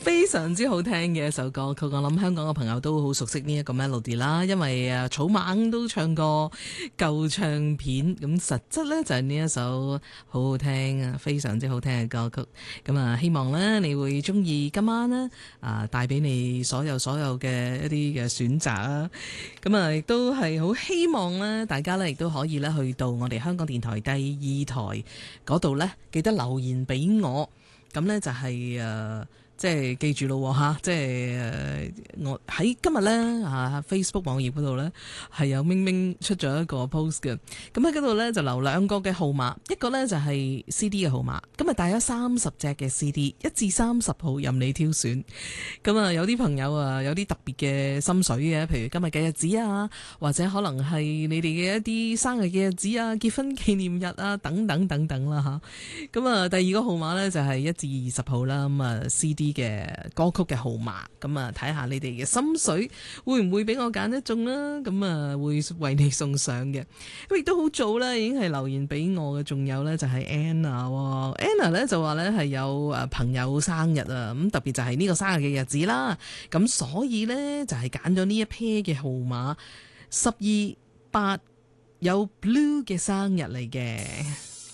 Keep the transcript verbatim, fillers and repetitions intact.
非常之好聽嘅一首歌曲，我諗香港嘅朋友都好熟悉呢一個 melody 啦，因為誒草蜢都唱過舊唱片，咁實質呢就係呢一首好好聽啊，非常之好聽嘅歌曲。咁啊，希望呢你會中意今晚呢啊帶俾你所有所有嘅一啲嘅選擇啊。咁啊，亦都係好希望呢大家呢亦都可以呢去到我哋香港電台第二台嗰度呢，記得留言俾我。咁呢就係、是、誒。呃即係記住咯嚇，即係誒我喺今日咧啊 Facebook 網頁嗰度咧係有明明出咗一個 post 嘅，咁喺嗰度咧就留兩個嘅號碼，一個咧就係 C D 嘅號碼，今日帶咗三十隻嘅 C D， 一至三十號任你挑選。咁啊有啲朋友啊有啲特別嘅心水嘅，譬如今日嘅日子啊，或者可能係你哋嘅一啲生日嘅日子啊、結婚紀念日啊等等等等啦嚇。咁啊第二個號碼咧就係一至二十號啦，咁啊 C D嘅歌曲嘅號碼，咁啊睇下你哋嘅心水會唔會俾我揀得中啦？咁啊會為你送上嘅。咁亦都好早啦，已經係留言俾我嘅。仲有呢，就係 Anna，Anna 呢就話呢係有誒朋友生日啊，咁特別就係呢個生日嘅日子啦。咁所以呢，就係揀咗呢一 pair 嘅號碼十二八有 Blue 嘅生日嚟嘅。